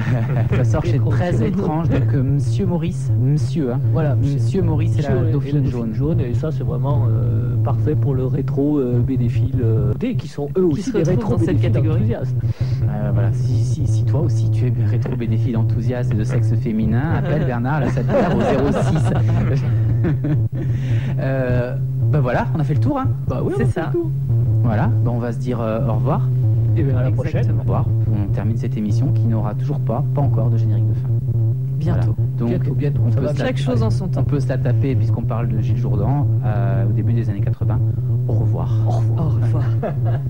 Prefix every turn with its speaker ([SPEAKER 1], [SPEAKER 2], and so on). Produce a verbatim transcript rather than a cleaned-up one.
[SPEAKER 1] Ça sort chez treize étranges, donc euh, Monsieur Maurice, Monsieur, hein.
[SPEAKER 2] Voilà,
[SPEAKER 1] Monsieur Maurice et la
[SPEAKER 2] Monsieur
[SPEAKER 1] Dauphine
[SPEAKER 2] et la
[SPEAKER 1] jaune.
[SPEAKER 2] jaune, et ça c'est vraiment euh, parfait pour le rétro euh, bénéphile, euh, qui sont eux
[SPEAKER 3] Qui
[SPEAKER 2] aussi
[SPEAKER 3] se
[SPEAKER 2] des
[SPEAKER 3] retrouvent
[SPEAKER 2] rétro
[SPEAKER 3] dans cette
[SPEAKER 2] bénéphiles
[SPEAKER 3] catégorie.
[SPEAKER 2] enthousiastes.
[SPEAKER 1] Euh, voilà, si, si, si toi aussi tu es rétro-bénéphile enthousiaste et de sexe féminin, appelle Bernard la Sadler au zéro six. euh, ben voilà, on a fait le tour, hein.
[SPEAKER 2] Bah oui,
[SPEAKER 3] C'est
[SPEAKER 2] on a
[SPEAKER 3] ça.
[SPEAKER 2] fait tout.
[SPEAKER 1] Voilà, ben on va se dire euh, au revoir.
[SPEAKER 2] Et bien à la
[SPEAKER 3] Exactement.
[SPEAKER 2] prochaine.
[SPEAKER 1] Au revoir. On termine cette émission qui n'aura toujours pas, pas encore de générique de fin.
[SPEAKER 3] Bientôt.
[SPEAKER 1] Voilà. Donc,
[SPEAKER 2] Bientôt, bientôt,
[SPEAKER 1] on
[SPEAKER 2] ça
[SPEAKER 1] peut
[SPEAKER 2] va
[SPEAKER 1] se la-
[SPEAKER 3] Chaque chose en son
[SPEAKER 1] On
[SPEAKER 3] temps.
[SPEAKER 1] peut se la taper puisqu'on parle de Gilles Jourdan euh, au début des années quatre-vingts. Au revoir.
[SPEAKER 3] Au revoir.